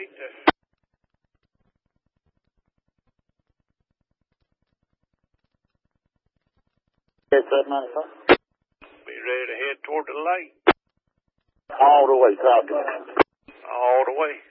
right there. Yes, 795. Be ready to head toward the lake. All the way, copy. All the way.